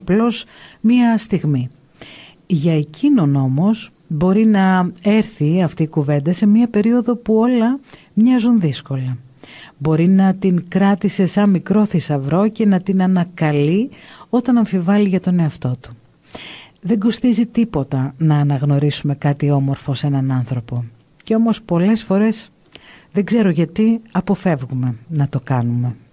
απλώς μία στιγμή. Για εκείνον όμως μπορεί να έρθει αυτή η κουβέντα σε μία περίοδο που όλα μοιάζουν δύσκολα. Μπορεί να την κράτησε σαν μικρό θησαυρό και να την ανακαλεί όταν αμφιβάλλει για τον εαυτό του. Δεν κοστίζει τίποτα να αναγνωρίσουμε κάτι όμορφο σε έναν άνθρωπο. Και όμως πολλές φορές δεν ξέρω γιατί αποφεύγουμε να το κάνουμε.